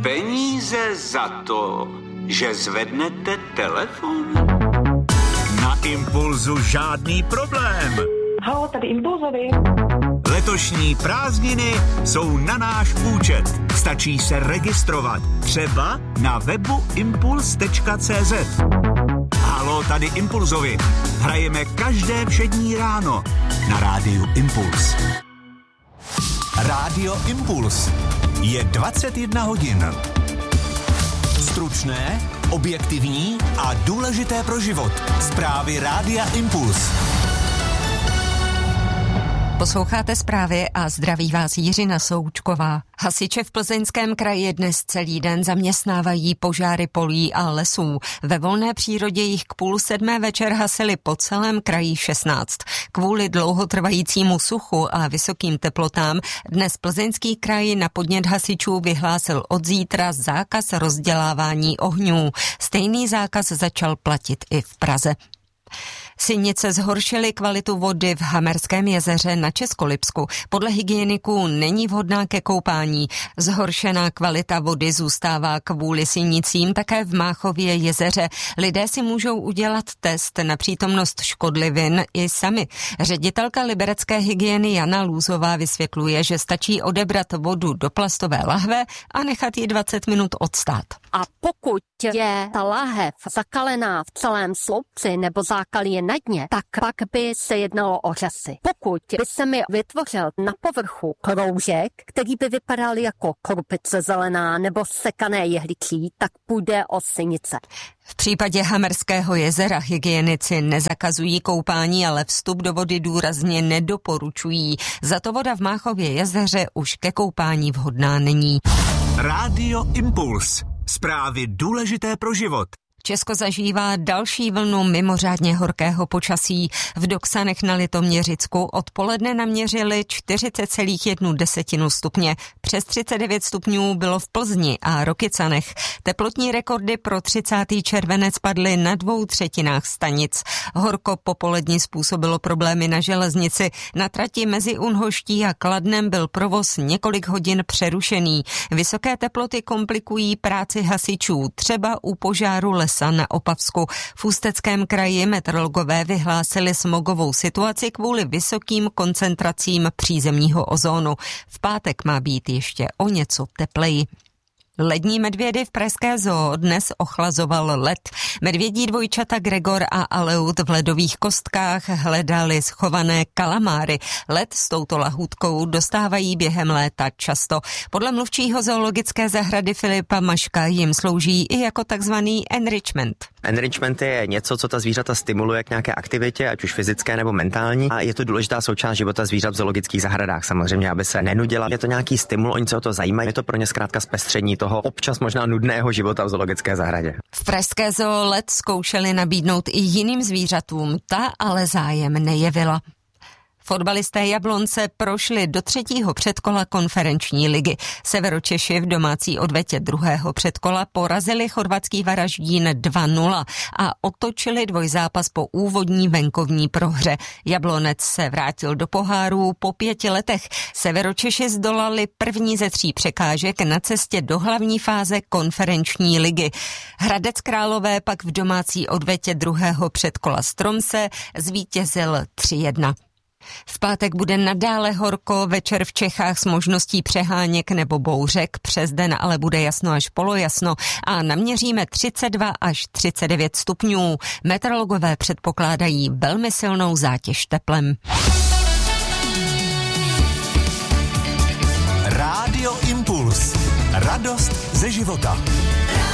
peníze za to, že zvednete telefon? Na Impulzu žádný problém. Halo, tady Impulzovi. Letošní prázdniny jsou na náš účet. Stačí se registrovat. Třeba na webu impuls.cz. Halo, tady Impulzovi. Hrajeme každé všední ráno na rádiu Impuls. Rádio Impuls. Je 21 hodin. Stručné, objektivní a důležité pro život. Zprávy Rádia Impuls. Posloucháte zprávy a zdraví vás Jiřina Součková. Hasiče v Plzeňském kraji dnes celý den zaměstnávají požáry polí a lesů. Ve volné přírodě jich k 6:30 večer hasili po celém kraji 16. Kvůli dlouhotrvajícímu suchu a vysokým teplotám dnes Plzeňský kraj na podnět hasičů vyhlásil od zítra zákaz rozdělávání ohňů. Stejný zákaz začal platit i v Praze. Sinice zhoršily kvalitu vody v Hamerském jezeře na Českolipsku. Podle hygieniků není vhodná ke koupání. Zhoršená kvalita vody zůstává kvůli sinicím také v Máchově jezeře. Lidé si můžou udělat test na přítomnost škodlivin i sami. Ředitelka liberecké hygieny Jana Lůzová vysvětluje, že stačí odebrat vodu do plastové lahve a nechat ji 20 minut odstát. A pokud je ta láhev zakalená v celém sloupci nebo zákalí je na dně, tak pak by se jednalo o řasy. Pokud by se mi vytvořil na povrchu kroužek, který by vypadal jako krupice zelená nebo sekané jehličí, tak půjde o sinice. V případě Hamerského jezera hygienici nezakazují koupání, ale vstup do vody důrazně nedoporučují. Za to voda v Máchově jezeře už ke koupání vhodná není. Rádio Impuls. Zprávy důležité pro život. Česko zažívá další vlnu mimořádně horkého počasí. V Doksanech na Litoměřicku odpoledne naměřili 40,1 stupně. Přes 39 stupňů bylo v Plzni a Rokycanech. Teplotní rekordy pro 30. červenec padly na 2/3 stanic. Horko popolední způsobilo problémy na železnici. Na trati mezi Unhoští a Kladnem byl provoz několik hodin přerušený. Vysoké teploty komplikují práci hasičů, třeba u požáru lesa na Opavsku. V Ústeckém kraji meteorologové vyhlásili smogovou situaci kvůli vysokým koncentracím přízemního ozónu. V pátek má být ještě o něco tepleji. Lední medvědy v pražské zoo dnes ochlazoval led. Medvědí dvojčata Gregor a Aleut v ledových kostkách hledali schované kalamáry. Led s touto lahůdkou dostávají během léta často. Podle mluvčího zoologické zahrady Filipa Maška jim slouží i jako takzvaný enrichment. Enrichment je něco, co ta zvířata stimuluje k nějaké aktivitě, ať už fyzické nebo mentální, a je to důležitá součást života zvířat v zoologických zahradách, samozřejmě, aby se nenudila. Je to nějaký stimul, oni se o to zajímají, je to pro ně zkrátka zpestření toho občas možná nudného života v zoologické zahradě. V pražské zoo led zkoušeli nabídnout i jiným zvířatům, ta ale zájem nejevila. Fotbalisté Jablonce prošli do 3. předkola konferenční ligy. Severočeši v domácí odvetě 2. předkola porazili chorvatský Varaždín 2-0 a otočili dvojzápas po úvodní venkovní prohře. Jablonec se vrátil do pohárů po 5 letech. Severočeši zdolali první ze 3 překážek na cestě do hlavní fáze konferenční ligy. Hradec Králové pak v domácí odvetě 2. předkola s Tromsø zvítězil 3-1. V pátek bude nadále horko, večer v Čechách s možností přeháněk nebo bouřek, přes den ale bude jasno až polojasno a naměříme 32 až 39 stupňů. Meteorologové předpokládají velmi silnou zátěž teplem. Rádio Impuls. Radost ze života.